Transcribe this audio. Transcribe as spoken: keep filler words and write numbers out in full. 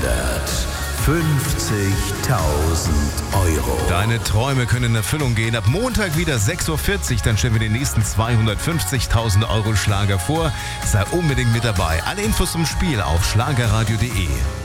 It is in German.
Euro. Deine Träume können in Erfüllung gehen. Ab Montag wieder sechs Uhr vierzig, dann stellen wir den nächsten zweihundertfünfzigtausend Euro Schlager vor. Sei unbedingt mit dabei. Alle Infos zum Spiel auf schlagerradio punkt de.